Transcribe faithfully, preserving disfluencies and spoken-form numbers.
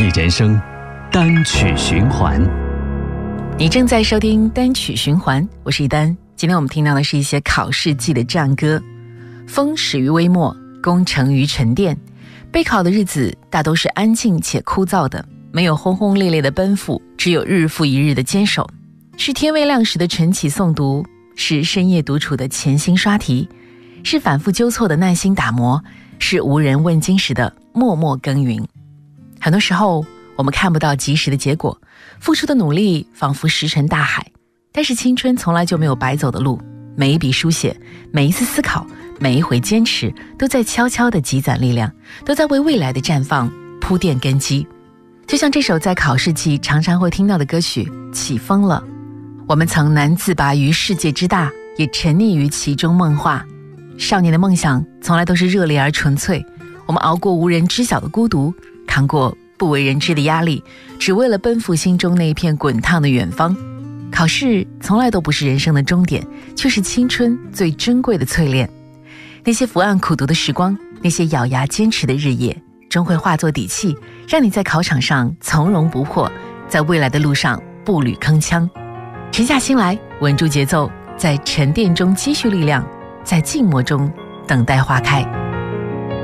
艺人生单曲循环。 你正在收听单曲循环，我是一丹。今天我们听到的是一些考试季的战歌。风始于微末，功成于沉淀。备考的日子大都是安静且枯燥的，没有轰轰烈烈的奔赴，只有日复一日的坚守。是天未亮时的晨起诵读，是深夜独处的潜心刷题，是反复纠错的耐心打磨，是无人问津时的默默耕耘。很多时候我们看不到及时的结果，付出的努力仿佛石沉大海，但是青春从来就没有白走的路，每一笔书写，每一次思考，每一回坚持，都在悄悄地积攒力量，都在为未来的绽放铺垫根基。就像这首在考试季常常会听到的歌曲《起风了》，我们曾难自拔于世界之大，也沉溺于其中梦话。少年的梦想从来都是热烈而纯粹，我们熬过无人知晓的孤独，扛过不为人知的压力，只为了奔赴心中那一片滚烫的远方。考试从来都不是人生的终点，却是青春最珍贵的淬炼。那些伏案苦读的时光，那些咬牙坚持的日夜，终会化作底气，让你在考场上从容不迫，在未来的路上步履铿锵。沉下心来，稳住节奏，在沉淀中积蓄力量，在静默中等待花开。